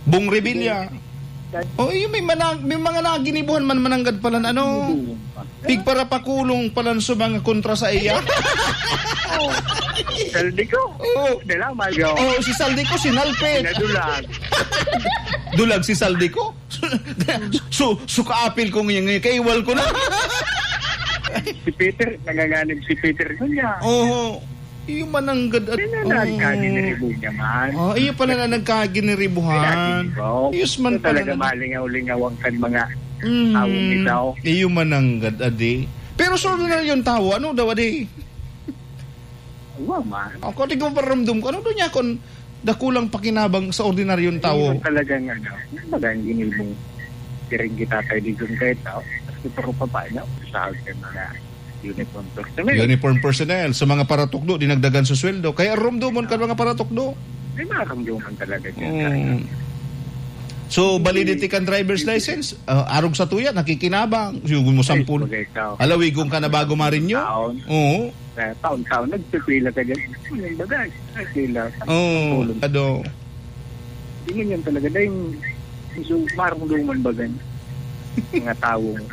Bong Revilla. Oh, yung may mga naginibuhan man mananggad pala pig para pakulong pala sa mga kontra sa iya. Saldico. Dala magaw. Si Saldico sinalpit. Nadulag. Dulag si Saldico. Kaapil ko ngayon kaiwal ko na. Si Peter, nagaganib si Peter ko niya. Iyo mananggad at nagkaginiribu niya man. Iyo pala na nagkaginiribuhan. Iyos man pala talaga malingaw-lingawang kan mga awong itaw. Iyo mananggad adi. Pero solo na yung tao, ano daw adi? Man. Ako di ko paramdam ko, ano doon niya kung dakulang pakinabang sa ordinaryong tao? Iyo talagang magandang ginilbong kiring kita tayo di kong kahit tao. Kasi pero pa pa niya, sa akin mga uniform personnel sa mga paratukdo dinagdagan sa sweldo kaya rumdumon ka mga paratukdo ay maramdaman talaga so validity kan driver's license arog sa tuya nakikinabang siguro mo 10 alawigong ka na bago marinyo taon nagpipila ka dyan yung bagay nagpila ado tingin yan talaga dahil maramdaman bagan mga taong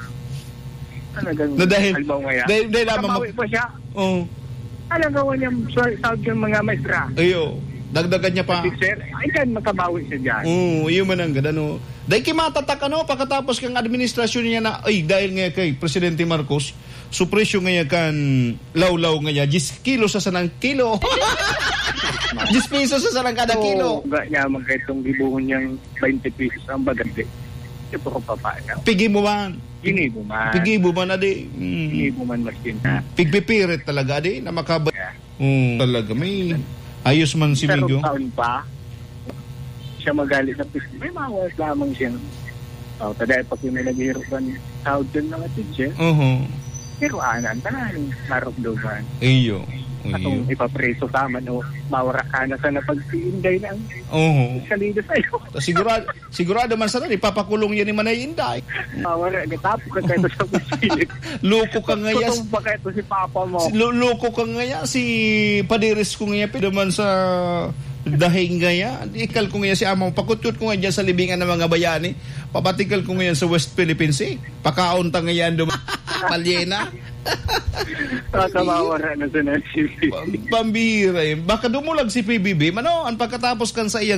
dahil lamang kamawi pa siya. Alam gawa niya sa mga maestra. Dagdagan niya pa. Ay kan makabawi siya dyan. Iyo man ang gano. Dahil kimatatak pagkatapos kang administrasyon niya na dahil nga kay Presidente Marcos so presyo nga kan lawlaw nga 10 kilo sa sanang kilo. 10 pesos sa sanang kada kilo. Nga magkaitong gibuhon niyang 20 pesos ang bagante. Ito ko papaya. Pigi mo man. Ginibo man. Pigibo man adi. Ginibo man maskin na. Pigpipirit talaga adi na makabay. Talaga may ayos man si Migo. Pero taon pa siya magalit sa piso. May mawas lamang siya. Tadaya pag yung nilaghirupan tawad dyan mga teacher. Pero anan tanan marupdogan. Iyo. Atong ipapreso tama mawara ka na sa napagsiinday na ang salida sa'yo. Sigurado man sana ipapakulong yan ni Manay Inday. Mawara, gatapo ka kayo sa pusilit. Loko ka ngaya. Tutong pa kayo si papa mo. Loko ka ngaya si Padiris ko ngaya naman sa dahing ngaya. Ikal ko ngaya si amang pakutyot ko ngaya sa libingan ng mga bayani. Papatikal ko ngaya sa West Philippines Pakaon ta ngayon Palyena. Kakamawara na sa PBB. Pambira baka dumulag si PBB. Ang pagkatapos kan sa iyang